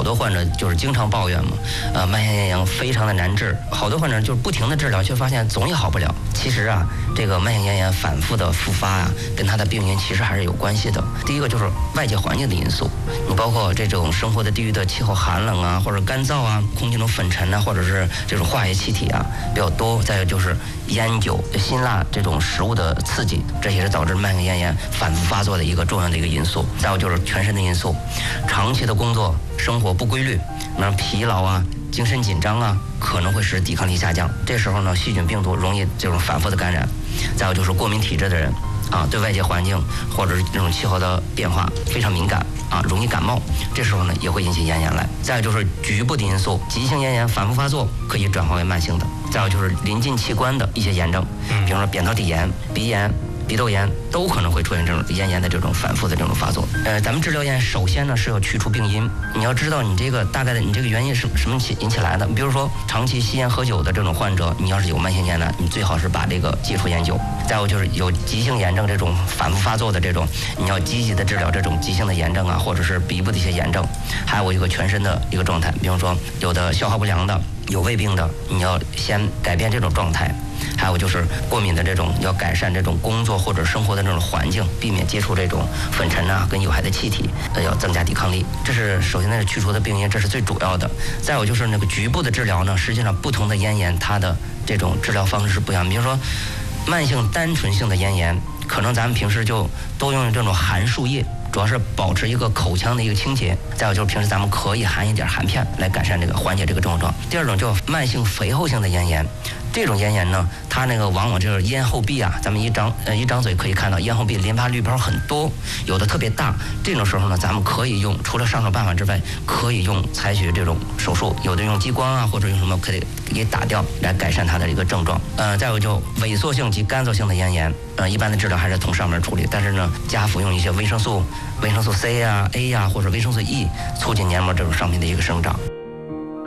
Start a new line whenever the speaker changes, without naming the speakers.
多患者就是经常抱怨嘛，慢性咽炎非常的难治，好多患者就是不停的治疗，却发现总也好不了。其实啊，这个慢性咽炎反复的复发啊，跟它的病因其实还是有关系的。第一个就是外界环境的因素，你包括这种生活的地域的气候寒冷啊，或者干燥啊，空气中粉尘啊，或者是这种化学气体啊比较多。再有就是烟酒、辛辣这种食物的刺激，这也是导致慢性咽炎反复发作的一个重要的一个因素。再有就是全身的因素，长期的工作生活不规律，那疲劳啊、精神紧张啊，可能会使抵抗力下降。这时候呢，细菌病毒容易这种反复的感染。再有就是过敏体质的人啊，对外界环境或者是这种气候的变化非常敏感啊，容易感冒。这时候呢，也会引起咽炎来。再有就是局部的因素，急性咽炎反复发作可以转化为慢性的。再有就是临近器官的一些炎症，比如说扁桃体炎、鼻炎、鼻窦炎都可能会出现这种咽炎的这种反复的这种发作。咱们治疗咽，首先呢是要去除病因，你要知道你这个大概的你这个原因是什么引起来的。比如说长期吸烟喝酒的这种患者，你要是有慢性咽炎，你最好是把这个戒除烟酒。再有就是有急性炎症这种反复发作的这种，你要积极的治疗这种急性的炎症啊，或者是鼻部的一些炎症。还有一个全身的一个状态，比如说有的消化不良的，有胃病的，你要先改变这种状态。还有就是过敏的这种，要改善这种工作或者生活的这种环境，避免接触这种粉尘啊跟有害的气体，要增加抵抗力。这是首先呢是去除的病因，这是最主要的。再有就是那个局部的治疗呢，实际上不同的咽炎它的这种治疗方式是不一样。比如说慢性单纯性的咽炎，可能咱们平时就都用这种含漱液，主要是保持一个口腔的一个清洁。再有就是平时咱们可以含一点含片来改善这个缓解这个症状。第二种叫慢性肥厚性的咽炎，这种咽炎呢，它那个往往就是咽后壁啊，咱们一张嘴可以看到咽后壁淋巴滤泡很多，有的特别大。这种时候呢，咱们可以用除了上手办法之外，可以采取这种手术，有的用激光啊，或者用什么可以给打掉来改善它的一个症状。再有就萎缩性及干燥性的咽炎，一般的治疗还是从上面处理，但是呢，加服用一些维生素 C 啊、A 啊或者维生素 E， 促进黏膜这种上皮的一个生长。